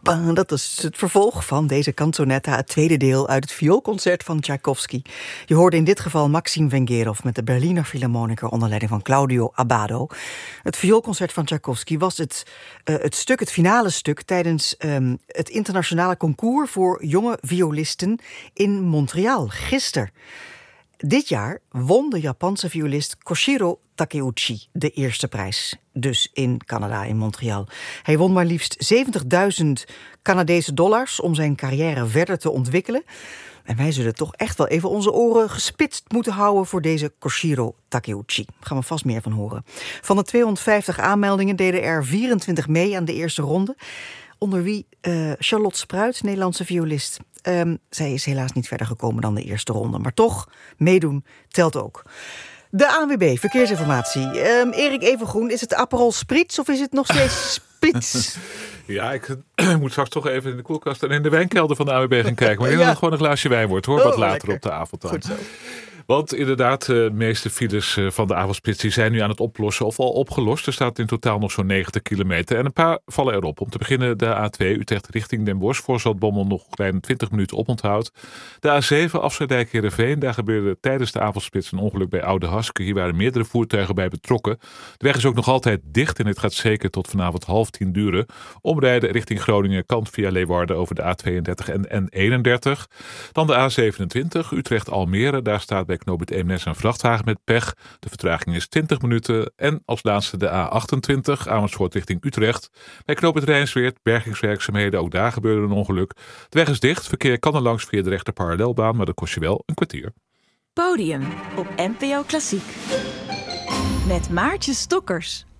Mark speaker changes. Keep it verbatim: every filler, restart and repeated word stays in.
Speaker 1: ba. Dat is het vervolg van deze canzonetta, het tweede deel uit het vioolconcert van Tchaikovsky. Je hoorde in dit geval Maxim Vengerov met de Berliner Philharmoniker onder leiding van Claudio Abbado. Het vioolconcert van Tchaikovsky was het, uh, het stuk, het finale stuk tijdens um, het internationale concours voor jonge violisten in Montreal gisteren. Dit jaar won de Japanse violist Koshiro Takeuchi de eerste prijs. Dus in Canada, in Montreal. Hij won maar liefst zeventigduizend Canadese dollars om zijn carrière verder te ontwikkelen. En wij zullen toch echt wel even onze oren gespitst moeten houden voor deze Koshiro Takeuchi. Daar gaan we vast meer van horen. Van de tweehonderdvijftig aanmeldingen deden er vierentwintig mee aan de eerste ronde. Onder wie uh, Charlotte Spruit, Nederlandse violist. Um, zij is helaas niet verder gekomen dan de eerste ronde. Maar toch, meedoen telt ook. De A N W B, verkeersinformatie. Um, Erik Evengroen, is het Aperol Spritz of is het nog steeds Spritz?
Speaker 2: Ja, ik moet straks toch even in de koelkast en in de wijnkelder van de A N W B gaan kijken. Maar ik denk ja. dat het gewoon een glaasje wijn wordt, hoor. Oh, wat later lekker. Op de avond dan.
Speaker 1: Goed zo.
Speaker 2: Want inderdaad, de meeste files van de avondspits die zijn nu aan het oplossen of al opgelost. Er staat in totaal nog zo'n negentig kilometer. En een paar vallen erop. Om te beginnen de A twee Utrecht richting Den Bosch. Voor Zaltbommel nog een kleine twintig minuten oponthoud. De A zeven Afsluitdijk Heerenveen. Daar gebeurde tijdens de avondspits een ongeluk bij Oude Haske. Hier waren meerdere voertuigen bij betrokken. De weg is ook nog altijd dicht en het gaat zeker tot vanavond half tien duren. Omrijden richting Groningen kan via Leeuwarden over de A tweeëndertig en N eenendertig. Dan de A zevenentwintig Utrecht-Almere. Daar staat bij knooppunt Eemnes een vrachtwagen met pech. De vertraging is twintig minuten. En als laatste de A achtentwintig Amersfoort richting Utrecht. Bij knooppunt Rijnsweerd bergingswerkzaamheden. Ook daar gebeurde een ongeluk. De weg is dicht. Verkeer kan er langs via de rechter parallelbaan. Maar dat kost je wel een kwartier.
Speaker 3: Podium op N P O Klassiek. Met Maartje Stokkers.